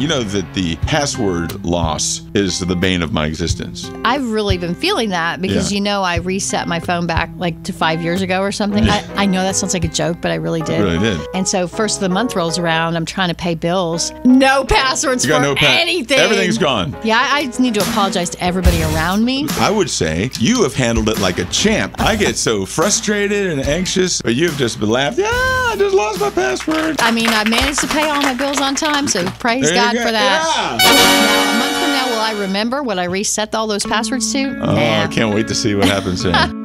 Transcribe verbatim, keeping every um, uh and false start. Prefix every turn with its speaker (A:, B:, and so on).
A: You know that the password loss is the bane of my existence.
B: I've really been feeling that because,
A: Yeah.
B: you know, I reset my phone back like to five years ago or something. I, I know that sounds like a joke, but I really did.
A: You really did.
B: And so first of the month rolls around, I'm trying to pay bills. No passwords
A: You got
B: for
A: no pa-
B: anything.
A: Everything's gone.
B: Yeah, I, I just need to apologize to everybody around me.
A: I would say you have handled it like a champ. I get so frustrated and anxious, but you've just been laughed. Yeah, I just lost my password.
B: I mean, I managed to pay all my bills on time, so praise
A: There you
B: God
A: go.
B: for that.
A: Yeah.
B: Now, a month from now, will I remember what I reset all those passwords to?
A: Oh,
B: Nah.
A: I can't wait to see what happens then.